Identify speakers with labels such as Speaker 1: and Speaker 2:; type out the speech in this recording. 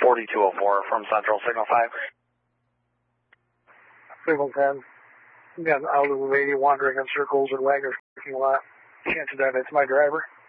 Speaker 1: 4204 from Central, Signal 5.
Speaker 2: Signal 10. Again, out of the lady wandering in circles in Wagner's parking lot. Chances are that's my driver.